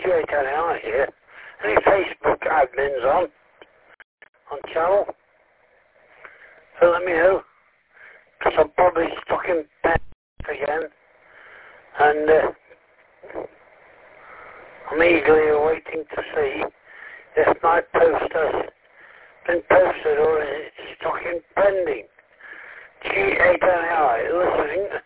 G8NI here. Any Facebook admins on channel? So let me know, because I'm probably stuck in bed again, and I'm eagerly awaiting to see if my post has been posted or is it stuck in pending. G8NI listening